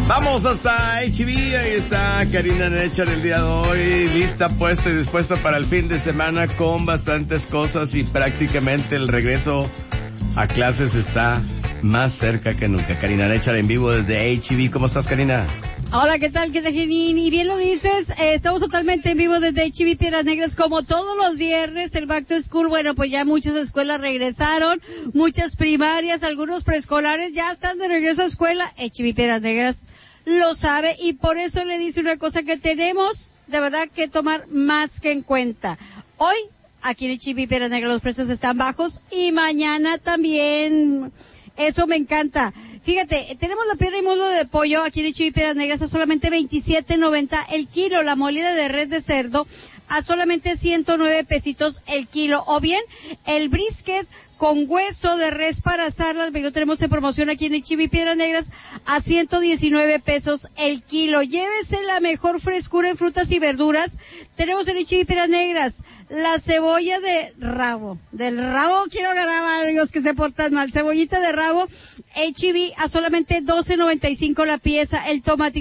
Vamos hasta HB, ahí está Karina Nechar el día de hoy, lista, puesta y dispuesta para el fin de semana con bastantes cosas y prácticamente el regreso a clases está más cerca que nunca. Karina Nechar en vivo desde HB. ¿Cómo estás, Karina? Hola, ¿qué tal? ¿Qué tal, Genín? Y bien lo dices, estamos totalmente en vivo desde HB Piedras Negras, como todos los viernes, el Back to School. Bueno, pues ya muchas escuelas regresaron, muchas primarias, algunos preescolares ya están de regreso a escuela. HB Piedras Negras lo sabe y por eso le dice una cosa que tenemos de verdad que tomar más que en cuenta. Hoy, aquí en HB Piedras Negras los precios están bajos y mañana también. Eso me encanta. Fíjate, tenemos la pierna y muslo de pollo aquí en HB Piedras Negras a solamente $27.90 el kilo, la molida de res de cerdo a solamente 109 pesitos el kilo, o bien el brisket con hueso de res para asarlas, lo tenemos en promoción aquí en HB Piedras Negras a 119 pesos el kilo. Llévese la mejor frescura en frutas y verduras. Tenemos en HB Piedras Negras la cebolla del rabo quiero ganar a los que se portan mal, cebollita de rabo HB a solamente $12.95 la pieza, el tomate